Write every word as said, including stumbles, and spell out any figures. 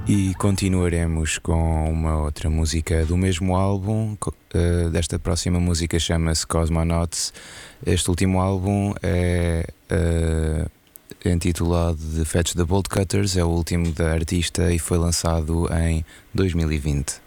E continuaremos com uma outra música do mesmo álbum. Uh, desta próxima música chama-se Cosmonauts. Este último álbum é uh, intitulado The Fetch the Bolt Cutters, é o último da artista e foi lançado em dois mil e vinte.